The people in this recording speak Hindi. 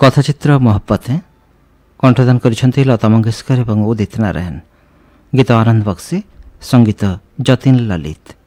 कथाचित्र मोहब्बत है कंठदान कर लता मंगेशकर और उदित नारायण। गीत आनंद बक्सी, संगीत जतिन ललित।